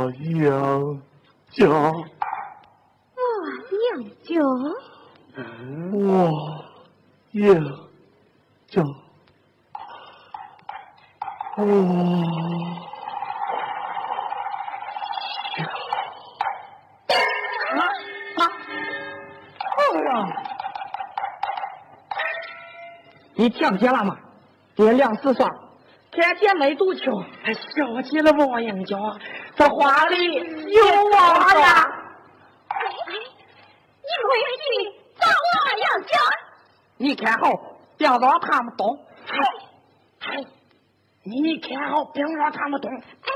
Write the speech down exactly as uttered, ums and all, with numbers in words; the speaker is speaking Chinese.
杨家， 我杨家， 我杨家，我。 你听见了吗？爹娘死爽，天天没赌球，还想起了王杨家，这话里有话呀！ 哎哎，你回去找王杨家。 你看好，别让他们动。哎哎，你看好，别让他们动。 哎，